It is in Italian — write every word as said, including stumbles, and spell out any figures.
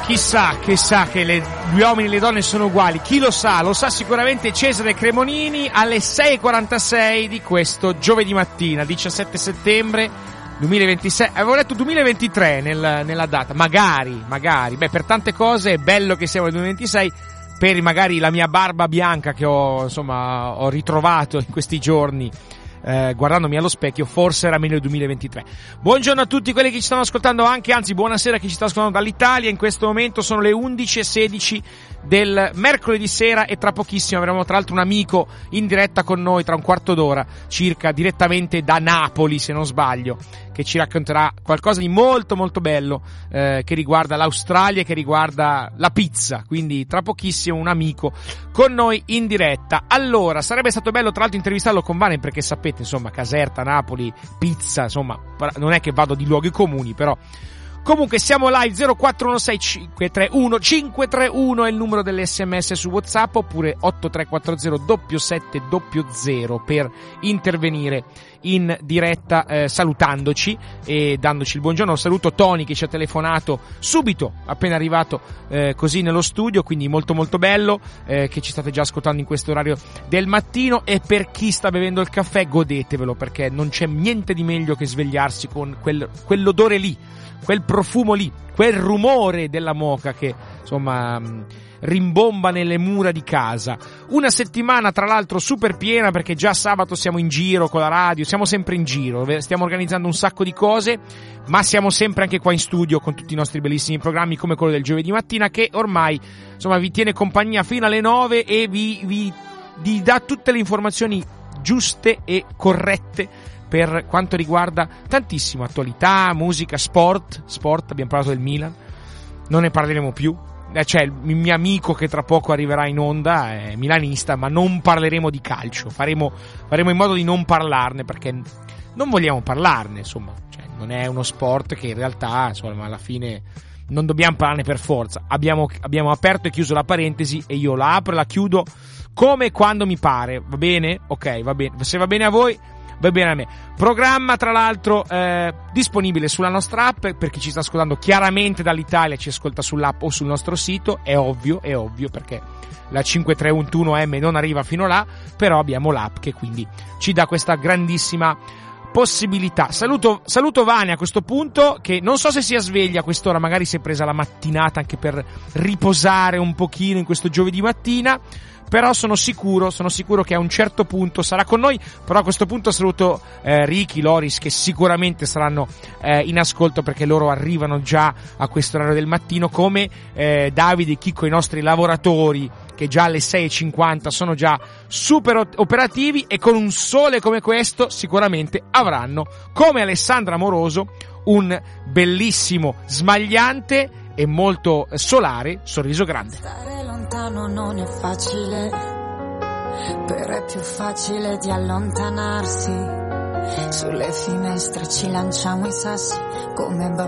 Chissà, chissà che le, gli uomini e le donne sono uguali, chi lo sa, lo sa sicuramente Cesare Cremonini alle sei e quarantasei di questo giovedì mattina, diciassette settembre duemilaventisei, avevo detto duemilaventitré nel, nella data, magari, magari, beh per tante cose è bello che siamo nel duemilaventisei, per magari la mia barba bianca che ho, insomma, ho ritrovato in questi giorni, Eh, guardandomi allo specchio, forse era meglio il duemilaventitré. Buongiorno a tutti quelli che ci stanno ascoltando anche, anzi buonasera a chi ci sta ascoltando dall'Italia. In questo momento sono le undici e sedici del mercoledì sera e tra pochissimo avremo tra l'altro un amico in diretta con noi tra un quarto d'ora circa, direttamente da Napoli se non sbaglio, che ci racconterà qualcosa di molto molto bello eh, che riguarda l'Australia e che riguarda la pizza, quindi tra pochissimo un amico con noi in diretta. Allora, sarebbe stato bello tra l'altro intervistarlo con Vane, perché sapete insomma Caserta, Napoli, pizza, insomma non è che vado di luoghi comuni, però comunque siamo live. Zero quattro uno sei cinque tre uno cinque tre uno è il numero dell'SMS su WhatsApp, oppure otto tre quattro zero sette sette zero zero per intervenire in diretta eh, salutandoci e dandoci il buongiorno. Saluto Tony che ci ha telefonato subito appena arrivato eh, così nello studio, quindi molto molto bello eh, che ci state già ascoltando in questo orario del mattino. E per chi sta bevendo il caffè, godetevelo, perché non c'è niente di meglio che svegliarsi con quel, quell'odore lì, quel profumo lì, quel rumore della moka che insomma rimbomba nelle mura di casa. Una settimana tra l'altro super piena, perché già sabato siamo in giro con la radio, siamo sempre in giro, stiamo organizzando un sacco di cose, ma siamo sempre anche qua in studio con tutti i nostri bellissimi programmi come quello del giovedì mattina, che ormai insomma vi tiene compagnia fino alle nove e vi, vi, vi dà tutte le informazioni giuste e corrette per quanto riguarda tantissimo attualità, musica, sport, sport, abbiamo parlato del Milan, non ne parleremo più, c'è il mio amico che tra poco arriverà in onda, è milanista, ma non parleremo di calcio, faremo, faremo in modo di non parlarne, perché non vogliamo parlarne, insomma, cioè, non è uno sport che in realtà, insomma, alla fine non dobbiamo parlarne per forza. Abbiamo, abbiamo aperto e chiuso la parentesi e io la apro e la chiudo come e quando mi pare, va bene? Ok, va bene, se va bene a voi va bene a me. Programma tra l'altro eh, disponibile sulla nostra app, per chi ci sta ascoltando chiaramente dall'Italia, ci ascolta sull'app o sul nostro sito, è ovvio, è ovvio, perché la cinque tre uno uno M non arriva fino là, però abbiamo l'app che quindi ci dà questa grandissima possibilità. Saluto, saluto Vane a questo punto, che non so se sia sveglia a quest'ora, magari si è presa la mattinata anche per riposare un pochino in questo giovedì mattina, però sono sicuro, sono sicuro che a un certo punto sarà con noi. Però a questo punto saluto eh, Ricky, Loris, che sicuramente saranno eh, in ascolto, perché loro arrivano già a questo orario del mattino, come eh, Davide e Chicco, i nostri lavoratori, che già alle sei e cinquanta sono già super operativi, e con un sole come questo sicuramente avranno, come Alessandra Moroso, un bellissimo, smagliante e molto solare sorriso grande. Stare lontano non è facile, però è più facile di allontanarsi. Sulle finestre ci lanciamo i sassi come